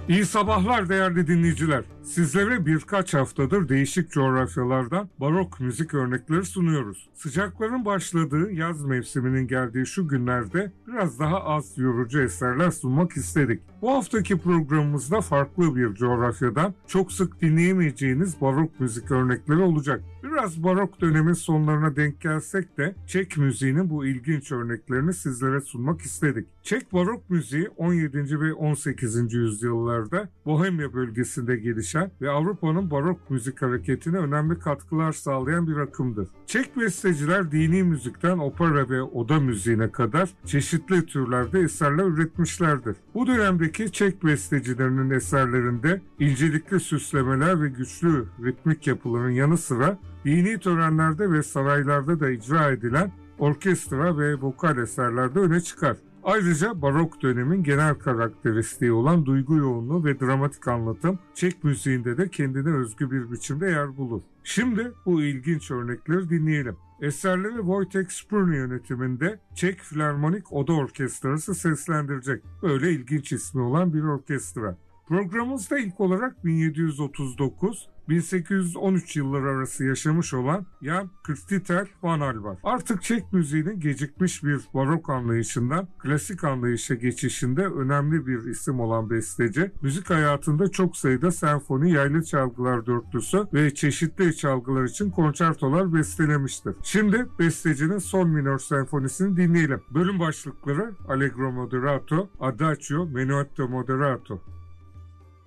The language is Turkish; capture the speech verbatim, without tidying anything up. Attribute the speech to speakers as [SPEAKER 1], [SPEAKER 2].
[SPEAKER 1] İyi sabahlar değerli dinleyiciler. Sizlere birkaç haftadır değişik coğrafyalardan barok müzik örnekleri sunuyoruz. Sıcakların başladığı yaz mevsiminin geldiği şu günlerde biraz daha az yorucu eserler sunmak istedik. Bu haftaki programımızda farklı bir coğrafyadan çok sık dinleyemeyeceğiniz barok müzik örnekleri olacak. Biraz barok dönemin sonlarına denk gelsek de Çek müziğinin bu ilginç örneklerini sizlere sunmak istedik. Çek barok müziği on yedinci ve on sekizinci yüzyıllarda Bohemya bölgesinde gelişen ve Avrupa'nın barok müzik hareketine önemli katkılar sağlayan bir akımdır. Çek besteciler dini müzikten opera ve oda müziğine kadar çeşitli türlerde eserler üretmişlerdir. Bu dönemdeki Çek bestecilerinin eserlerinde incelikli süslemeler ve güçlü ritmik yapıların yanı sıra dini törenlerde ve saraylarda da icra edilen orkestra ve vokal eserlerde öne çıkar. Ayrıca barok dönemin genel karakteristiği olan duygu yoğunluğu ve dramatik anlatım Çek müziğinde de kendine özgü bir biçimde yer bulur. Şimdi bu ilginç örnekleri dinleyelim. Eserleri Wojtek Spurny yönetiminde Çek Filarmonik Oda Orkestrası seslendirecek. Böyle ilginç ismi olan bir orkestra. Programımızda ilk olarak bin yedi yüz otuz dokuz bin sekiz yüz on üç yılları arası yaşamış olan Jan Krstitelj Vanal var. Artık Çek müziğinin gecikmiş bir barok anlayışından klasik anlayışa geçişinde önemli bir isim olan besteci, müzik hayatında çok sayıda senfoni, yaylı çalgılar dörtlüsü ve çeşitli çalgılar için konçertolar bestelemiştir. Şimdi bestecinin Sol minör senfonisini dinleyelim. Bölüm başlıkları Allegro moderato, Adagio, Menuetto moderato.